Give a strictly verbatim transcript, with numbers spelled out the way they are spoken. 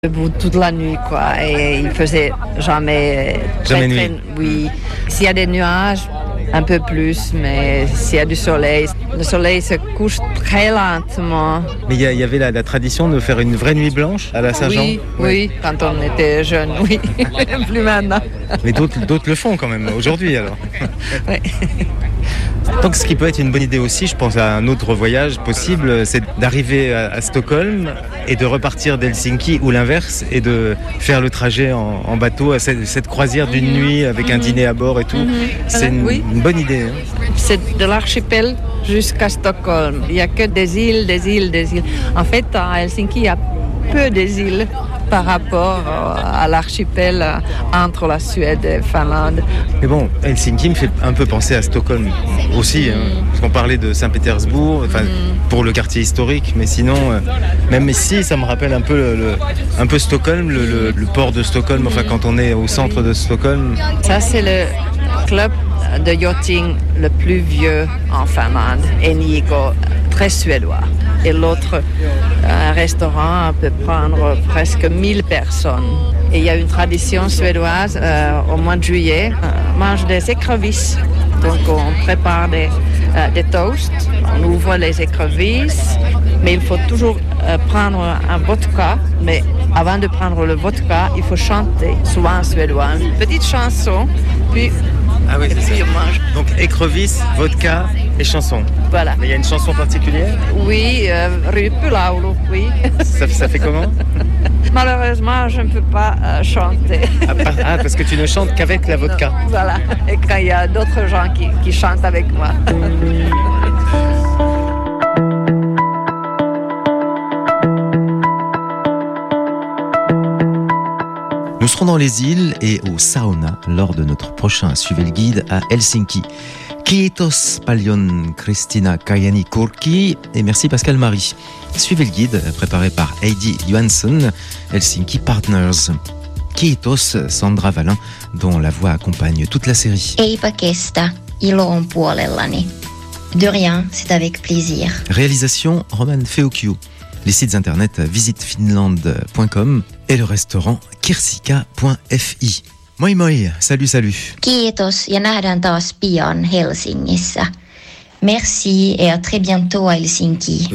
debout toute la nuit, quoi, et il faisait jamais très, Jamais très, nuit. oui. S'il y a des nuages, un peu plus, mais s'il y a du soleil, le soleil se couche très lentement. Mais il y, a- il y avait la, la tradition de faire une vraie nuit blanche à la Saint-Jean. Oui, Ouais. oui, quand on était jeune, oui, plus maintenant. Mais d'autres, d'autres le font quand même aujourd'hui alors. Oui. Donc ce qui peut être une bonne idée aussi, je pense à un autre voyage possible, c'est d'arriver à, à Stockholm et de repartir d'Helsinki ou l'inverse et de faire le trajet en, en bateau à cette, cette croisière d'une Mhm. nuit avec un Mhm. dîner à bord et tout. Mhm. C'est une, Oui. une bonne idée. Hein. C'est de l'archipel jusqu'à Stockholm. Il n'y a que des îles, des îles, des îles. En fait, à Helsinki, il y a peu des îles par rapport à l'archipel entre la Suède et la Finlande. Mais bon, Helsinki me fait un peu penser à Stockholm aussi, hein, parce qu'on parlait de Saint-Pétersbourg, enfin, pour le quartier historique, mais sinon, euh, même ici, ça me rappelle un peu, le, le- un peu Stockholm, le, le- le port de Stockholm, enfin quand on est au centre de Stockholm. Ça, c'est le club de yachting le plus vieux en Finlande, Enigo, très suédois. Et l'autre, un restaurant peut prendre presque mille personnes. Et il y a une tradition suédoise, euh, au mois de juillet, on mange des écrevisses. Donc on prépare des, euh, des toasts, on ouvre les écrevisses, mais il faut toujours euh, prendre un vodka. Mais avant de prendre le vodka, il faut chanter, souvent en suédois, une petite chanson, puis, Ah oui, et c'est puis ça. on mange. Donc écrevisses, vodka et chanson. Voilà. Mais il y a une chanson particulière? Oui, euh, Ryppylaulu, oui. Ça, ça fait comment? Malheureusement, je ne peux pas euh, chanter. Ah, par- ah, parce que tu ne chantes qu'avec la vodka. Voilà. Et quand il y a d'autres gens qui, qui chantent avec moi. Nous serons dans les îles et au sauna lors de notre prochain Suivez le guide à Helsinki. Kiitos paljon Kristina Kajani-Kurki et merci Pascal Marie. Suivez le guide préparé par Heidi Johansson, Helsinki Partners. Kiitos Sandra Valin dont la voix accompagne toute la série. Eipä kestä, ilo on puolellani. De rien, c'est avec plaisir. Réalisation Roman Feokio. Les sites internet visitefinland point com et le restaurant kirsika point f i. Moi moi, salut salut. Kiitos ja nähdään taas pian Helsingissä. Merci et à très bientôt à Helsinki.